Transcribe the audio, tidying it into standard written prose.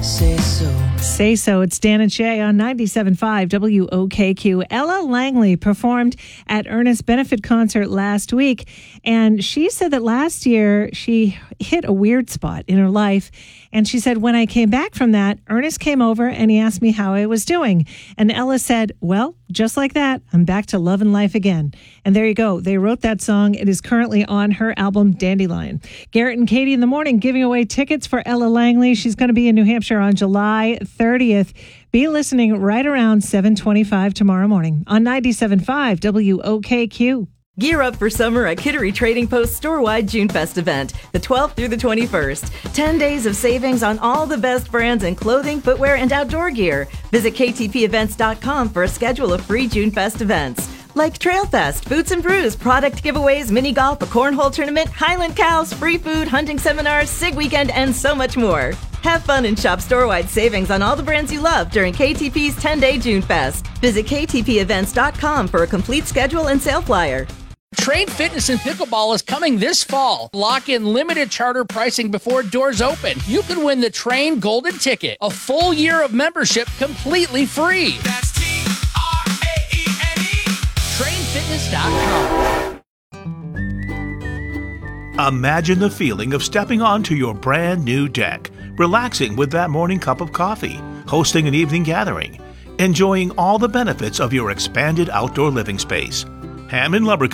Say so. Say So. It's Dan and Shay on 97.5 WOKQ. Ella Langley performed at Ernest's benefit concert last week, and she said that last year she hit a weird spot in her life. And she said, when I came back from that, Ernest came over and he asked me how I was doing. And Ella said, well, just like that, I'm back to loving life again. And there you go. They wrote that song. It is currently on her album, Dandelion. Garrett and Katie in the morning giving away tickets for Ella Langley. She's going to be in New Hampshire on July 30th. Be listening right around 7:25 tomorrow morning on 97.5 WOKQ. Gear up for summer at Kittery Trading Post store-wide June Fest event, the 12th through the 21st. 10 days of savings on all the best brands in clothing, footwear, and outdoor gear. Visit ktpevents.com for a schedule of free June Fest events, like Trail Fest, Boots and Brews, product giveaways, mini golf, a cornhole tournament, Highland Cows, free food, hunting seminars, SIG weekend, and so much more. Have fun and shop store-wide savings on all the brands you love during KTP's 10-day June Fest. Visit ktpevents.com for a complete schedule and sale flyer. Train Fitness and Pickleball is coming this fall. Lock in limited charter pricing before doors open. You can win the Train Golden Ticket, a full year of membership completely free. That's TRAENE. TrainFitness.com. Imagine the feeling of stepping onto your brand new deck, relaxing with that morning cup of coffee, hosting an evening gathering, enjoying all the benefits of your expanded outdoor living space. Hammond Lumber